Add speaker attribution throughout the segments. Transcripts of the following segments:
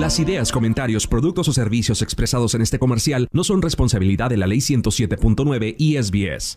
Speaker 1: Las ideas, comentarios, productos o servicios expresados en este comercial no son responsabilidad de la Ley 107.9 y SBS.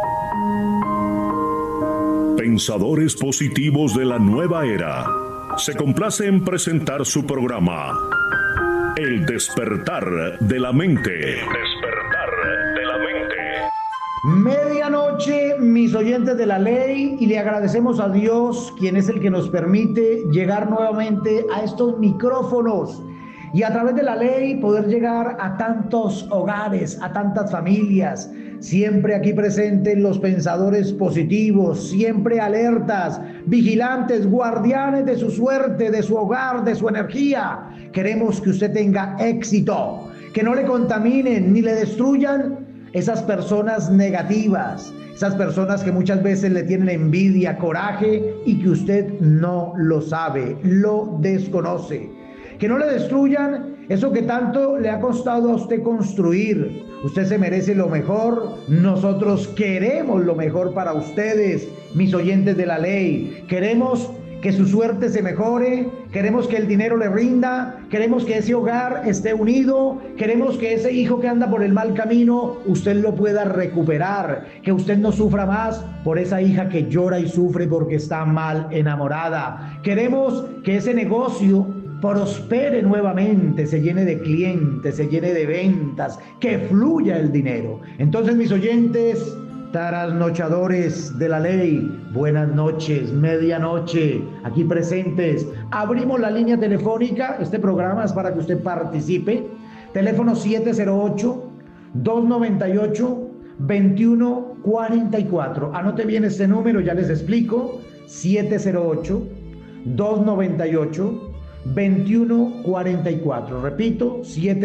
Speaker 2: Pensadores positivos de la nueva era. Se complace en presentar su programa El despertar de la mente. El despertar de la mente.
Speaker 3: Medianoche, mis oyentes de la ley, y le agradecemos a Dios, quien es el que nos permite llegar nuevamente a estos micrófonos y a través de la ley poder llegar a tantos hogares, a tantas familias. Siempre aquí presentes los pensadores positivos, siempre alertas, vigilantes, guardianes de su suerte, de su hogar, de su energía. Queremos que usted tenga éxito, que no le contaminen ni le destruyan esas personas negativas, esas personas que muchas veces le tienen envidia, coraje y que usted no lo sabe, lo desconoce. Que no le destruyan eso que tanto le ha costado a usted construir. Usted se merece lo mejor. Nosotros queremos lo mejor para ustedes, mis oyentes de la ley. Queremos que su suerte se mejore, queremos que el dinero le rinda, queremos que ese hogar esté unido, queremos que ese hijo que anda por el mal camino, usted lo pueda recuperar, que usted no sufra más por esa hija que llora y sufre porque está mal enamorada. Queremos que ese negocio prospere nuevamente, se llene de clientes, se llene de ventas, que fluya el dinero. Entonces, mis oyentes, trasnochadores de la ley, buenas noches, medianoche, aquí presentes. Abrimos la línea telefónica, este programa es para que usted participe. Teléfono 708-298-2144. Anote bien este número, ya les explico. 708-298-2144. Repito,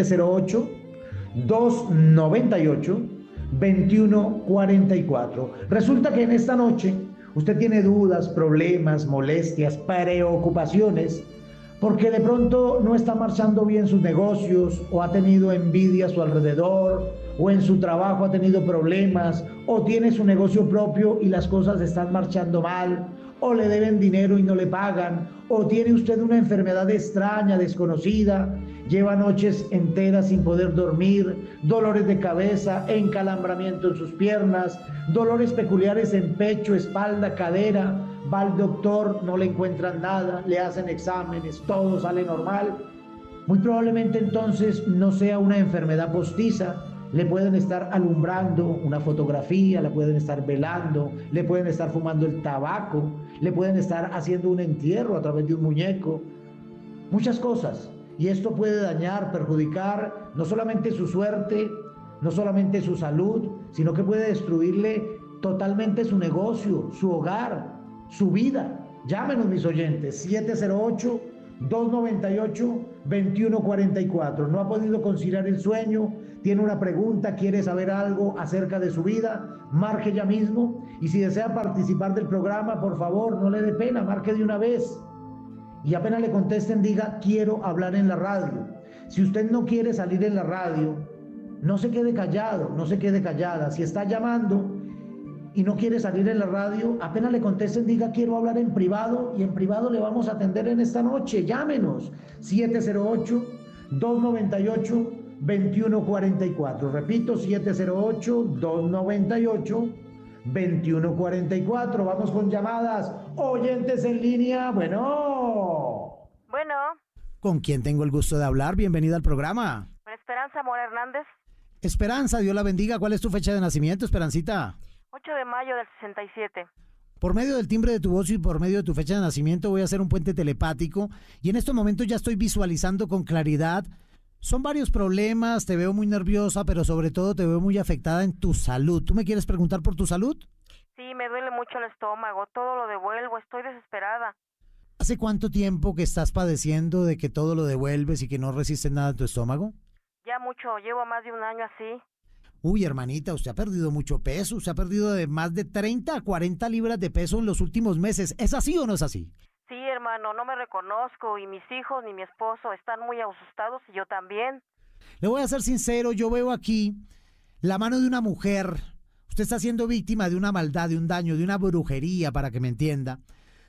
Speaker 3: 708-298-2144. Resulta que en esta noche usted tiene dudas, problemas, molestias, preocupaciones, porque de pronto no está marchando bien sus negocios, o ha tenido envidia a su alrededor, o en su trabajo ha tenido problemas, o tiene su negocio propio y las cosas están marchando mal, o le deben dinero y no le pagan, o tiene usted una enfermedad extraña, desconocida, lleva noches enteras sin poder dormir, dolores de cabeza, encalambramiento en sus piernas, dolores peculiares en pecho, espalda, cadera, va al doctor, no le encuentran nada, le hacen exámenes, todo sale normal. Muy probablemente entonces no sea una enfermedad postiza. Le pueden estar alumbrando una fotografía, la pueden estar velando, le pueden estar fumando el tabaco, le pueden estar haciendo un entierro a través de un muñeco, muchas cosas. Y esto puede dañar, perjudicar no solamente su suerte, no solamente su salud, sino que puede destruirle totalmente su negocio, su hogar, su vida. Llámenos, mis oyentes, 708-298-2144. No ha podido conciliar el sueño, tiene una pregunta, quiere saber algo acerca de su vida, marque ya mismo. Y si desea participar del programa, por favor, no le dé pena, marque de una vez. Y apenas le contesten, diga, quiero hablar en la radio. Si usted no quiere salir en la radio, no se quede callado, no se quede callada. Si está llamando y no quiere salir en la radio, apenas le contesten, diga, quiero hablar en privado, y en privado le vamos a atender en esta noche. Llámenos, 708-298-2144. Repito, 708-298-2144. Vamos con llamadas. Oyentes en línea, bueno.
Speaker 4: ¿Con quién tengo el gusto de hablar? Bienvenida al programa.
Speaker 5: Esperanza Mora Hernández.
Speaker 4: Esperanza, Dios la bendiga. ¿Cuál es tu fecha de nacimiento, Esperancita?
Speaker 5: 8 de mayo del 67.
Speaker 4: Por medio del timbre de tu voz y por medio de tu fecha de nacimiento voy a hacer un puente telepático, y en estos momentos ya estoy visualizando con claridad. Son varios problemas, te veo muy nerviosa, pero sobre todo te veo muy afectada en tu salud. ¿Tú me quieres preguntar por tu salud?
Speaker 5: Sí, me duele mucho el estómago, todo lo devuelvo, estoy desesperada.
Speaker 4: ¿Hace cuánto tiempo que estás padeciendo de que todo lo devuelves y que no resistes nada en tu estómago?
Speaker 5: Ya mucho, llevo más de un año así.
Speaker 4: Uy, hermanita, usted ha perdido mucho peso, usted ha perdido de más de 30 a 40 libras de peso en los últimos meses. ¿Es así o no es así?
Speaker 5: Sí, hermano, no me reconozco, y mis hijos ni mi esposo están muy asustados, y yo también.
Speaker 4: Le voy a ser sincero, yo veo aquí la mano de una mujer. Usted está siendo víctima de una maldad, de un daño, de una brujería, para que me entienda.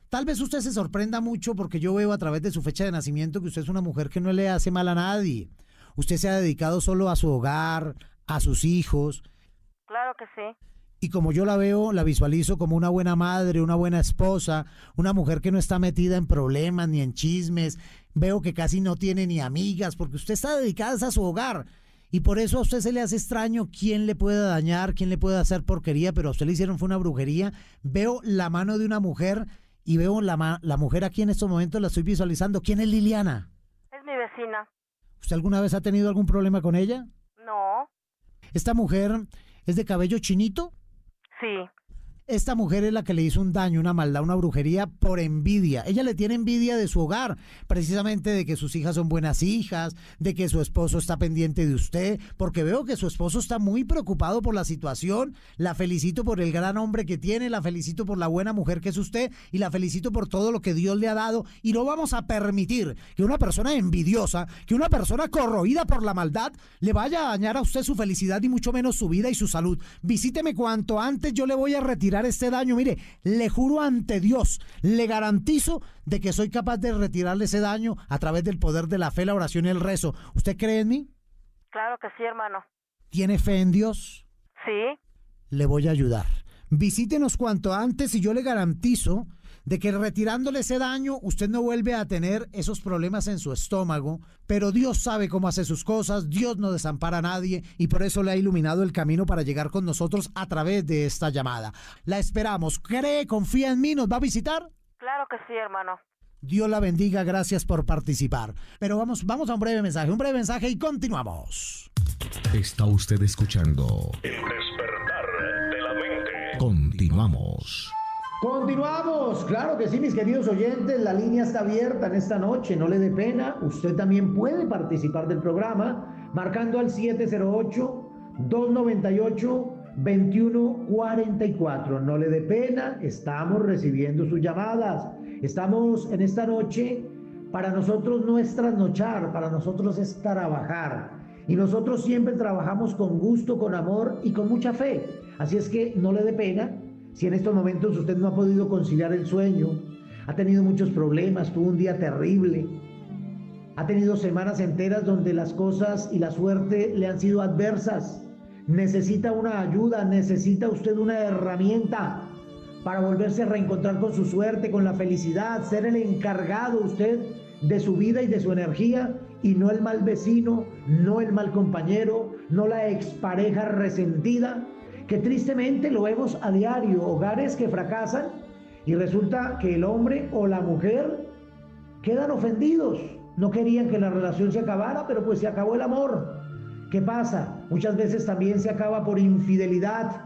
Speaker 4: Tal vez usted se sorprenda mucho porque yo veo a través de su fecha de nacimiento que usted es una mujer que no le hace mal a nadie. Usted se ha dedicado solo a su hogar, a sus hijos.
Speaker 5: Claro que sí.
Speaker 4: Y como yo la veo, la visualizo como una buena madre, una buena esposa, una mujer que no está metida en problemas ni en chismes. Veo que casi no tiene ni amigas porque usted está dedicada a su hogar. Y por eso a usted se le hace extraño quién le puede dañar, quién le puede hacer porquería, pero a usted le hicieron fue una brujería. Veo la mano de una mujer y veo la mujer aquí en estos momentos, la estoy visualizando. ¿Quién es Liliana?
Speaker 5: Es mi vecina.
Speaker 4: ¿Usted alguna vez ha tenido algún problema con ella?
Speaker 5: No.
Speaker 4: ¿Esta mujer es de cabello chinito?
Speaker 5: Sí.
Speaker 4: Esta mujer es la que le hizo un daño, una maldad, una brujería por envidia. Ella le tiene envidia de su hogar, precisamente de que sus hijas son buenas hijas, de que su esposo está pendiente de usted, porque veo que su esposo está muy preocupado por la situación. La felicito por el gran hombre que tiene, la felicito por la buena mujer que es usted y la felicito por todo lo que Dios le ha dado. Y no vamos a permitir que una persona envidiosa, que una persona corroída por la maldad, le vaya a dañar a usted su felicidad y mucho menos su vida y su salud. Visíteme cuanto antes, yo le voy a retirar este daño. Mire, le juro ante Dios, le garantizo de que soy capaz de retirarle ese daño a través del poder de la fe, la oración y el rezo. ¿Usted cree en mí?
Speaker 5: Claro que sí, hermano.
Speaker 4: ¿Tiene fe en Dios?
Speaker 5: Sí.
Speaker 4: Le voy a ayudar. Visítenos cuanto antes y yo le garantizo de que retirándole ese daño usted no vuelve a tener esos problemas en su estómago, pero Dios sabe cómo hace sus cosas, Dios no desampara a nadie y por eso le ha iluminado el camino para llegar con nosotros a través de esta llamada. La esperamos. ¿Cree, confía en mí? ¿Nos va a visitar?
Speaker 5: Claro que sí, hermano.
Speaker 4: Dios la bendiga, gracias por participar. Pero vamos a un breve mensaje y continuamos.
Speaker 1: Está usted escuchando
Speaker 2: El despertar de la mente.
Speaker 1: Continuamos.
Speaker 3: Continuamos, claro que sí, mis queridos oyentes, la línea está abierta en esta noche, no le dé pena, usted también puede participar del programa marcando al 708-298-2144, no le dé pena, estamos recibiendo sus llamadas, estamos en esta noche, para nosotros no es trasnochar, para nosotros es trabajar, y nosotros siempre trabajamos con gusto, con amor y con mucha fe, así es que no le dé pena. Si en estos momentos usted no ha podido conciliar el sueño, ha tenido muchos problemas, tuvo un día terrible, ha tenido semanas enteras donde las cosas y la suerte le han sido adversas, necesita una ayuda, necesita usted una herramienta para volverse a reencontrar con su suerte, con la felicidad, ser el encargado usted de su vida y de su energía y no el mal vecino, no el mal compañero, no la expareja resentida, que tristemente lo vemos a diario, hogares que fracasan y resulta que el hombre o la mujer quedan ofendidos, no querían que la relación se acabara, pero pues se acabó el amor. ¿Qué pasa? Muchas veces también se acaba por infidelidad,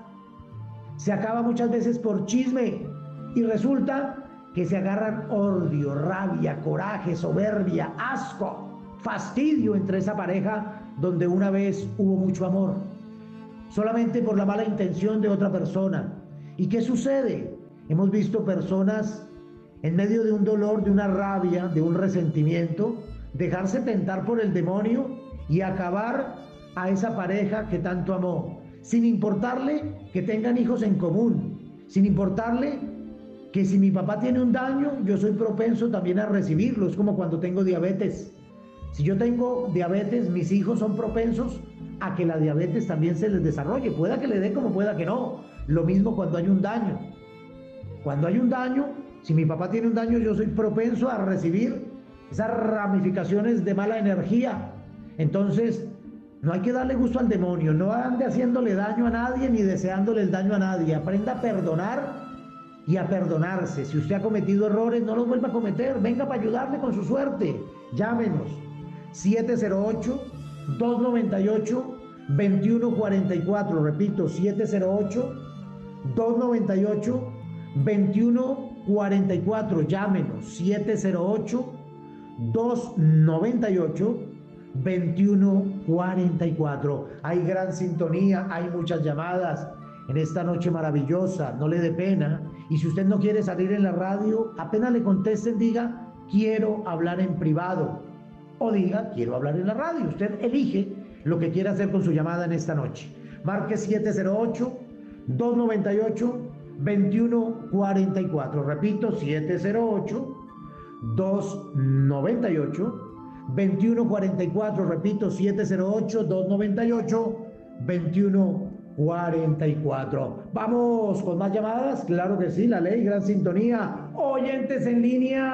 Speaker 3: se acaba muchas veces por chisme y resulta que se agarran odio, rabia, coraje, soberbia, asco, fastidio entre esa pareja donde una vez hubo mucho amor. Solamente por la mala intención de otra persona. ¿Y qué sucede? Hemos visto personas en medio de un dolor, de una rabia, de un resentimiento, dejarse tentar por el demonio y acabar a esa pareja que tanto amó, sin importarle que tengan hijos en común, sin importarle que si mi papá tiene un daño, yo soy propenso también a recibirlo. Es como cuando tengo diabetes. Si yo tengo diabetes, mis hijos son propensos a que la diabetes también se les desarrolle, pueda que le dé como pueda que no. Lo mismo cuando hay un daño. Cuando hay un daño, si mi papá tiene un daño, yo soy propenso a recibir esas ramificaciones de mala energía. Entonces, no hay que darle gusto al demonio, no ande haciéndole daño a nadie ni deseándole el daño a nadie. Aprenda a perdonar y a perdonarse. Si usted ha cometido errores, no los vuelva a cometer. Venga para ayudarle con su suerte. Llámenos 708-298-2144. Repito, 708-298-2144. Llámenos 708-298-2144. Hay gran sintonía, hay muchas llamadas en esta noche maravillosa. No le dé pena. Y si usted no quiere salir en la radio, apenas le contesten, diga: quiero hablar en privado. O diga: quiero hablar en la radio. Usted elige lo que quiera hacer con su llamada en esta noche. Marque 708-298 2144. Repito, 708-298-2144. Repito, 708-298-2144. Vamos con más llamadas. Claro que sí, la ley, gran sintonía. Oyentes en línea.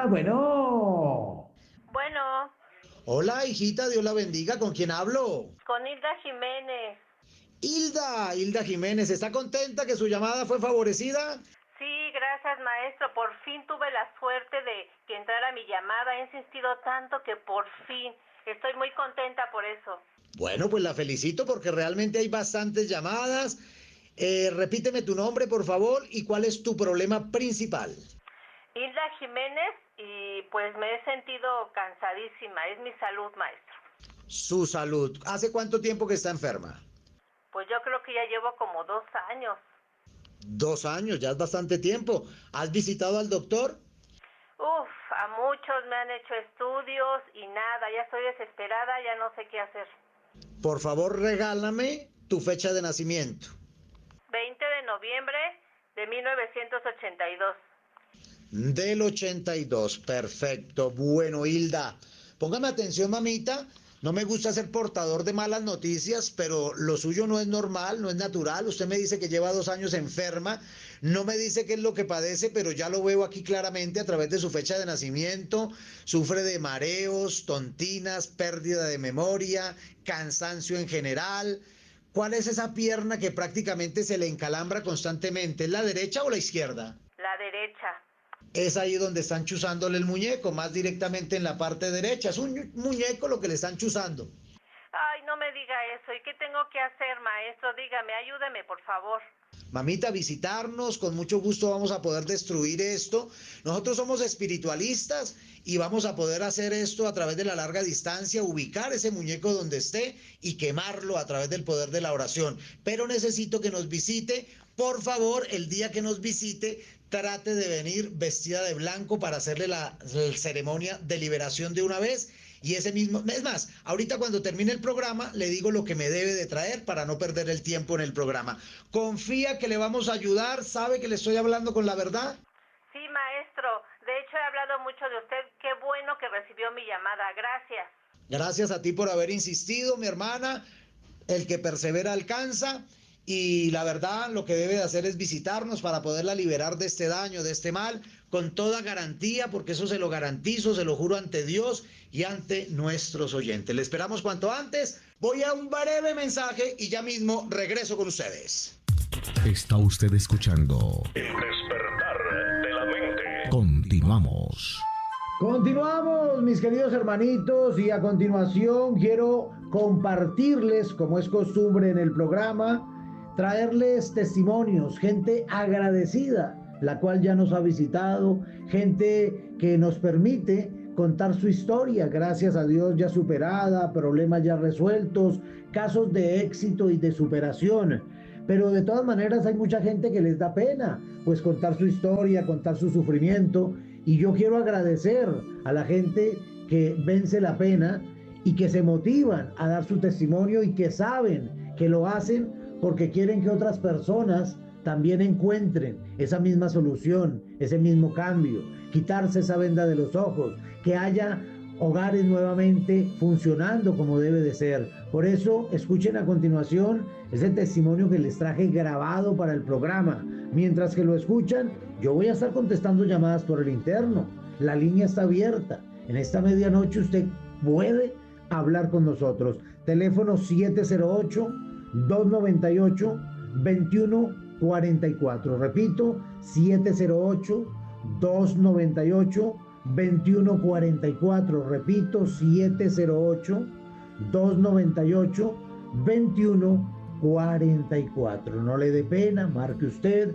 Speaker 3: Bueno.
Speaker 5: Bueno,
Speaker 3: Hola, hijita, Dios la bendiga. ¿Con quién hablo?
Speaker 5: con Hilda Jiménez.
Speaker 3: Hilda Jiménez. ¿Está contenta que su llamada fue favorecida?
Speaker 5: Sí, gracias, maestro. Por fin tuve la suerte de que entrara mi llamada. He insistido tanto que por fin estoy muy contenta por eso.
Speaker 3: Bueno, pues la felicito porque realmente hay bastantes llamadas. Repíteme tu nombre, por favor, y cuál es tu problema principal.
Speaker 5: Hilda Jiménez, y pues me he sentido cansadísima. Es mi salud, maestro.
Speaker 3: Su salud. ¿Hace cuánto tiempo que está enferma?
Speaker 5: Pues yo creo que ya llevo como 2 años.
Speaker 3: 2 años, ya es bastante tiempo. ¿Has visitado al doctor?
Speaker 5: Uf, a muchos me han hecho estudios y nada, ya estoy desesperada, ya no sé qué hacer.
Speaker 3: Por favor, regálame tu fecha de nacimiento.
Speaker 5: 20 de noviembre de 1982.
Speaker 3: Del 82, perfecto. Bueno, Hilda, póngame atención, mamita. No me gusta ser portador de malas noticias, pero lo suyo no es normal, no es natural. Usted me dice que lleva 2 años enferma, no me dice qué es lo que padece, pero ya lo veo aquí claramente a través de su fecha de nacimiento. Sufre de mareos, tontinas, pérdida de memoria, cansancio en general. ¿Cuál es esa pierna que prácticamente se le encalambra constantemente? ¿Es la derecha o la izquierda?
Speaker 5: La derecha.
Speaker 3: Es ahí donde están chuzándole el muñeco, más directamente en la parte derecha. Es un muñeco lo que le están chuzando.
Speaker 5: Ay, no me diga eso. ¿Y qué tengo que hacer, maestro? Dígame, ayúdeme, por favor.
Speaker 3: Mamita, visitarnos, con mucho gusto vamos a poder destruir esto. Nosotros somos espiritualistas y vamos a poder hacer esto a través de la larga distancia, ubicar ese muñeco donde esté y quemarlo a través del poder de la oración. Pero necesito que nos visite, por favor, el día que nos visite, trate de venir vestida de blanco para hacerle la ceremonia de liberación de una vez. Y ese mismo, es más, ahorita cuando termine el programa le digo lo que me debe de traer para no perder el tiempo en el programa. Confía que le vamos a ayudar, sabe que le estoy hablando con la verdad.
Speaker 5: Sí, maestro. De hecho, he hablado mucho de usted. Qué bueno que recibió mi llamada. Gracias.
Speaker 3: Gracias a ti por haber insistido, mi hermana. El que persevera alcanza. Y la verdad, lo que debe de hacer es visitarnos para poderla liberar de este daño, de este mal, con toda garantía, porque eso se lo garantizo, se lo juro ante Dios y ante nuestros oyentes. Le esperamos cuanto antes. Voy a un breve mensaje y ya mismo regreso con ustedes.
Speaker 1: Está usted escuchando
Speaker 2: El despertar de la mente.
Speaker 1: Continuamos.
Speaker 3: Continuamos, mis queridos hermanitos, y a continuación quiero compartirles, como es costumbre en el programa, traerles testimonios, gente agradecida, la cual ya nos ha visitado, gente que nos permite contar su historia, gracias a Dios ya superada, problemas ya resueltos, casos de éxito y de superación. Pero de todas maneras hay mucha gente que les da pena, pues contar su historia, contar su sufrimiento, y yo quiero agradecer a la gente que vence la pena y que se motivan a dar su testimonio y que saben que lo hacen porque quieren que otras personas también encuentren esa misma solución, ese mismo cambio, quitarse esa venda de los ojos, que haya hogares nuevamente funcionando como debe de ser. Por eso, escuchen a continuación ese testimonio que les traje grabado para el programa. Mientras que lo escuchan, yo voy a estar contestando llamadas por el interno. La línea está abierta. En esta medianoche usted puede hablar con nosotros. Teléfono 708-298-2144. Repito, 708-298-2144. Repito, 708-298-2144. No le dé pena, marque usted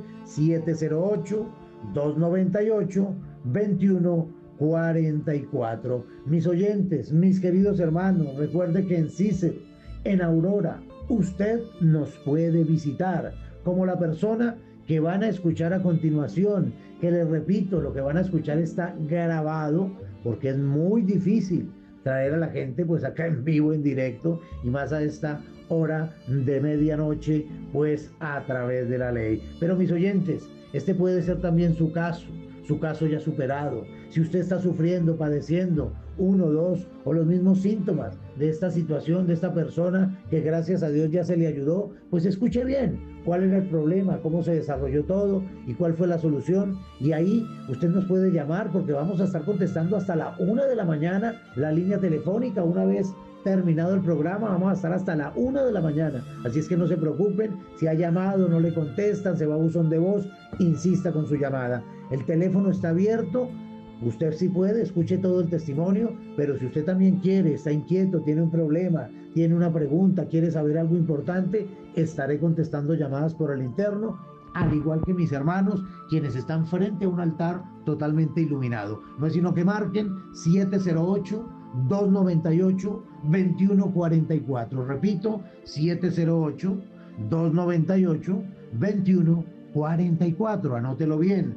Speaker 3: 708-298-2144. Mis oyentes, mis queridos hermanos, recuerde que en CICER, en Aurora, usted nos puede visitar como la persona que van a escuchar a continuación, que les repito, lo que van a escuchar está grabado porque es muy difícil traer a la gente pues acá en vivo, en directo, y más a esta hora de medianoche, pues a través de la ley. Pero mis oyentes, Este puede ser también su caso ya superado. Si usted está sufriendo, padeciendo uno, dos o los mismos síntomas de esta situación, de esta persona que gracias a Dios ya se le ayudó, pues escuche bien cuál era el problema, cómo se desarrolló todo y cuál fue la solución. Y ahí usted nos puede llamar porque vamos a estar contestando hasta la 1 de la mañana la línea telefónica. Una vez terminado el programa vamos a estar hasta la 1 de la mañana, así es que no se preocupen, si ha llamado, no le contestan, se va a buzón de voz, insista con su llamada. El teléfono está abierto, usted sí puede, escuche todo el testimonio, pero si usted también quiere, está inquieto, tiene un problema, tiene una pregunta, quiere saber algo importante, estaré contestando llamadas por el interno, al igual que mis hermanos, quienes están frente a un altar totalmente iluminado. No es sino que marquen 708-298-2144. Repito, 708-298-2144. Anótelo bien,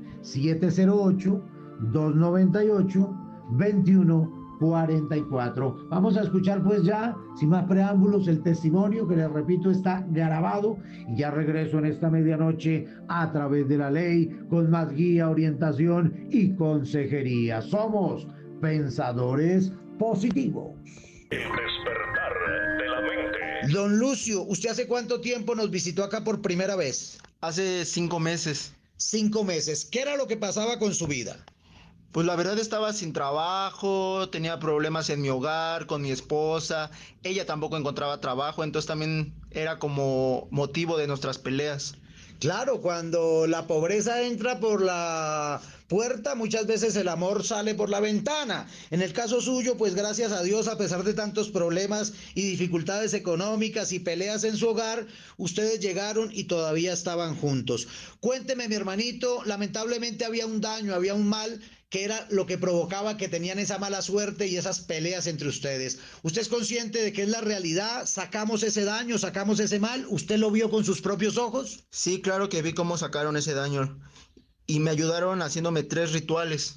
Speaker 3: 708-298-2144. Vamos a escuchar pues ya, sin más preámbulos, el testimonio que les repito está grabado y ya regreso en esta medianoche a través de la ley con más guía, orientación y consejería. Somos pensadores positivos.
Speaker 2: El despertar de la mente.
Speaker 3: Don Lucio, ¿usted hace cuánto tiempo nos visitó acá por primera vez?
Speaker 6: Hace 5 meses.
Speaker 3: 5 meses. ¿Qué era lo que pasaba con su vida?
Speaker 6: Pues la verdad estaba sin trabajo, tenía problemas en mi hogar, con mi esposa, ella tampoco encontraba trabajo, entonces también era como motivo de nuestras peleas.
Speaker 3: Claro, cuando la pobreza entra por la puerta, muchas veces el amor sale por la ventana. En el caso suyo, pues gracias a Dios, a pesar de tantos problemas y dificultades económicas y peleas en su hogar, ustedes llegaron y todavía estaban juntos. Cuénteme, mi hermanito, lamentablemente había un daño, había un mal que era lo que provocaba que tenían esa mala suerte y esas peleas entre ustedes. ¿Usted es consciente de que es la realidad? ¿Sacamos ese daño, sacamos ese mal? ¿Usted lo vio con sus propios ojos?
Speaker 6: Sí, claro que vi cómo sacaron ese daño y me ayudaron haciéndome 3 rituales.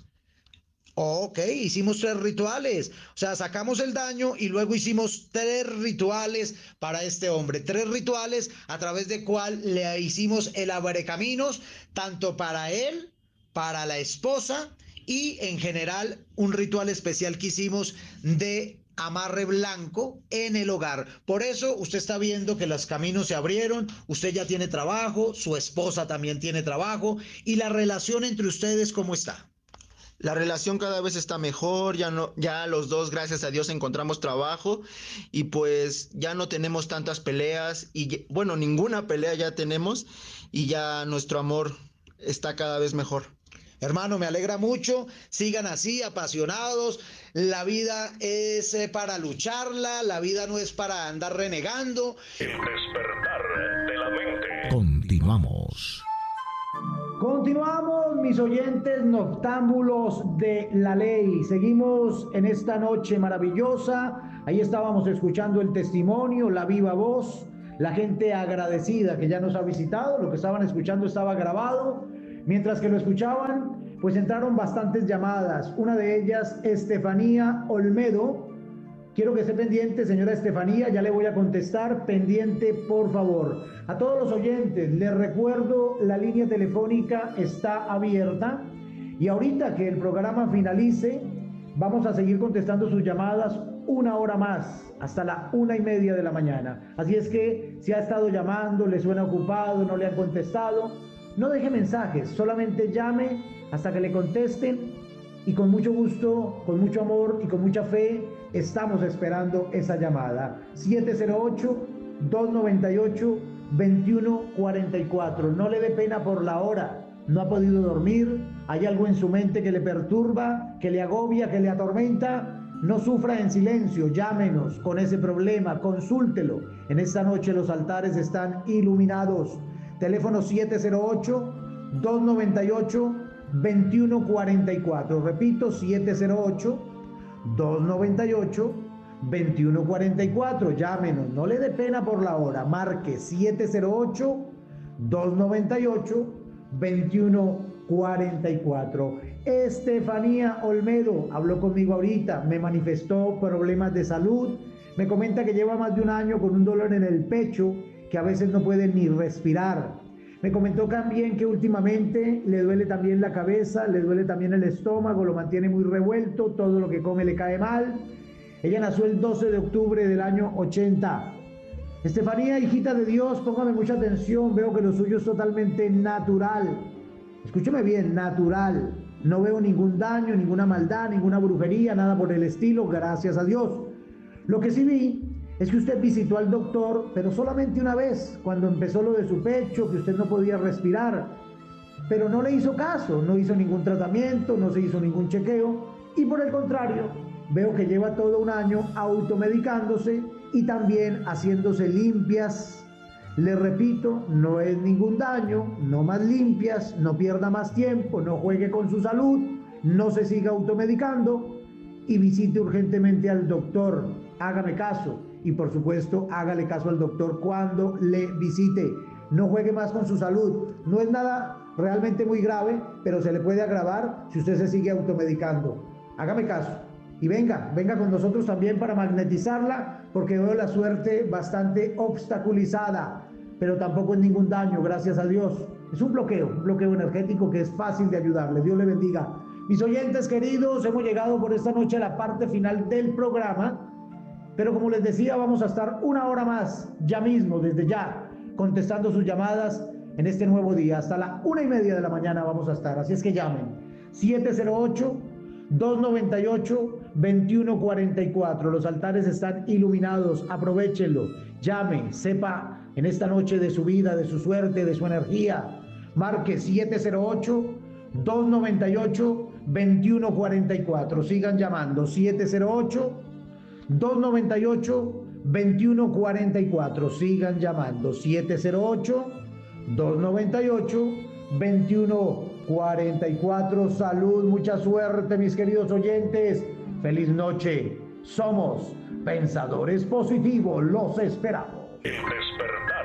Speaker 3: Ok, hicimos 3 rituales, o sea, sacamos el daño y luego hicimos 3 rituales para este hombre, 3 rituales a través de cual le hicimos el abrecaminos, tanto para él, para la esposa y en general un ritual especial que hicimos de amarre blanco en el hogar. Por eso usted está viendo que los caminos se abrieron, usted ya tiene trabajo, su esposa también tiene trabajo y la relación entre ustedes, ¿cómo está?
Speaker 6: La relación cada vez está mejor, ya los dos, gracias a Dios, encontramos trabajo y pues ya no tenemos tantas peleas y bueno, ninguna pelea ya tenemos y ya nuestro amor está cada vez mejor.
Speaker 3: Hermano, me alegra mucho, sigan así, apasionados, la vida es para lucharla, la vida no es para andar renegando.
Speaker 2: El despertar de la mente.
Speaker 1: Continuamos.
Speaker 3: Continuamos, mis oyentes noctámbulos de la ley. Seguimos en esta noche maravillosa. Ahí estábamos escuchando el testimonio, la viva voz, la gente agradecida que ya nos ha visitado. Lo que estaban escuchando estaba grabado. Mientras que lo escuchaban, pues entraron bastantes llamadas. Una de ellas, Estefanía Olmedo. Quiero que esté pendiente, señora Estefanía, ya le voy a contestar. Pendiente, por favor. A todos los oyentes, les recuerdo, la línea telefónica está abierta. Y ahorita que el programa finalice, vamos a seguir contestando sus llamadas 1 hora más, hasta la 1:30 de la mañana. Así es que, si ha estado llamando, le suena ocupado, no le han contestado, no deje mensajes, solamente llame hasta que le contesten y con mucho gusto, con mucho amor y con mucha fe estamos esperando esa llamada. 708-298-2144. No le dé pena por la hora, no ha podido dormir, hay algo en su mente que le perturba, que le agobia, que le atormenta. No sufra en silencio, llámenos con ese problema, consúltelo. En esta noche los altares están iluminados. Teléfono 708-298-2144. Repito, 708-298-2144. Llámenos, no le dé pena por la hora. Marque 708-298-2144. Estefanía Olmedo habló conmigo ahorita, me manifestó problemas de salud. Me comenta que lleva más de 1 año con un dolor en el pecho, que a veces no puede ni respirar. Me comentó también que últimamente le duele también la cabeza, le duele también el estómago, lo mantiene muy revuelto, todo lo que come le cae mal. Ella nació el 12 de octubre del año 80. Estefanía, hijita de Dios, póngame mucha atención, veo que lo suyo es totalmente natural. Escúcheme bien, natural. No veo ningún daño, ninguna maldad, ninguna brujería, nada por el estilo, gracias a Dios. Lo que sí vi es que usted visitó al doctor, pero solamente una vez, cuando empezó lo de su pecho, que usted no podía respirar, pero no le hizo caso, no hizo ningún tratamiento, no se hizo ningún chequeo, y por el contrario, veo que lleva todo un año automedicándose y también haciéndose limpias. Le repito, no es ningún daño, no más limpias, no pierda más tiempo, no juegue con su salud, no se siga automedicando y visite urgentemente al doctor. Hágame caso. Y por supuesto, hágale caso al doctor cuando le visite. No juegue más con su salud. No es nada realmente muy grave, pero se le puede agravar si usted se sigue automedicando. Hágame caso. Y venga con nosotros también para magnetizarla, porque veo la suerte bastante obstaculizada, pero tampoco es ningún daño, gracias a Dios. Es un bloqueo energético que es fácil de ayudarle. Dios le bendiga. Mis oyentes queridos, hemos llegado por esta noche a la parte final del programa. Pero como les decía, vamos a estar una hora más, ya mismo, desde ya, contestando sus llamadas en este nuevo día. Hasta la 1:30 de la mañana vamos a estar, así es que llamen. 708-298-2144. Los altares están iluminados, aprovechenlo. Llame, sepa en esta noche de su vida, de su suerte, de su energía. Marque 708-298-2144. Sigan llamando, 708-298-2144. Sigan llamando, 708-298-2144. Salud, mucha suerte, mis queridos oyentes. Feliz noche. Somos Pensadores Positivos. Los esperamos.
Speaker 2: El despertar.